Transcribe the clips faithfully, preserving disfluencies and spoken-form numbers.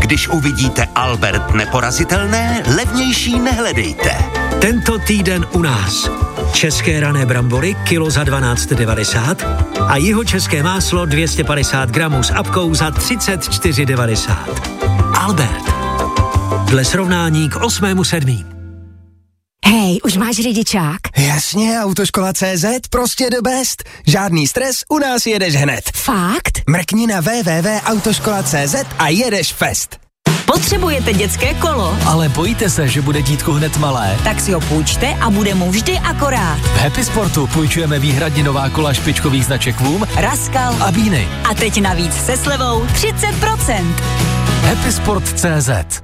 Když uvidíte Albert neporazitelné, levnější nehledejte. Tento týden u nás. České rané brambory kilo za dvanáct devadesát a jihočeské máslo dvě stě padesát gramů s apkou za třicet čtyři devadesát. Albert. Dle srovnání k osmému sedmý. Hej, už máš řidičák? Jasně, Autoškola C Z, prostě the best. Žádný stres, u nás jedeš hned. Fakt? Mrkni na w w w tečka autoškola tečka c z a jedeš fest. Potřebujete dětské kolo? Ale bojíte se, že bude dítku hned malé? Tak si ho půjčte a bude mu vždy akorát. V Happy Sportu půjčujeme výhradně nová kola špičkových značek Voom, Raskal a Bíny. A teď navíc se slevou třicet procent. Happy Sport tečka cé zet.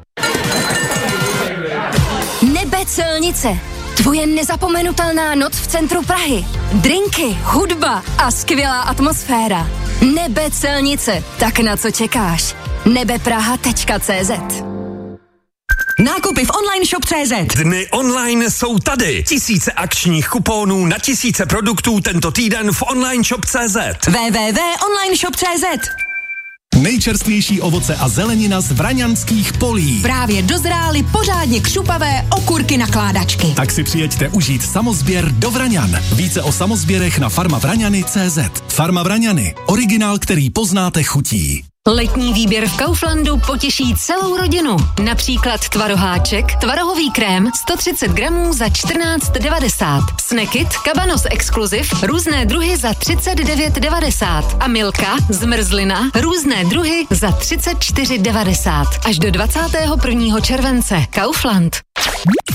Nebe celnice. Tvoje nezapomenutelná noc v centru Prahy. Drinky, hudba a skvělá atmosféra. Nebe celnice. Tak na co čekáš? nebepraha tečka cé zet. Nákupy v online shop tečka cé zet. Dny online jsou tady. Tisíce akčních kuponů na tisíce produktů tento týden v online shop tečka cé zet. w w w tečka online shop tečka cé zet. Nejčerstvější ovoce a zelenina z vraňanských polí. Právě dozrály pořádně křupavé okurky nakládačky. Tak si přijeďte užít samozběr do Vraňan. Více o samozběrech na farma vraňany tečka cé zet. Farma Vraňany. Originál, který poznáte chutí. Letní výběr v Kauflandu potěší celou rodinu. Například tvaroháček, tvarohový krém sto třicet gramů za čtrnáct devadesát. Snackit, Cabanos Exclusive, různé druhy za třicet devět devadesát. A Milka, zmrzlina, různé druhy za třicet čtyři devadesát. Až do dvacátého prvního července. Kaufland.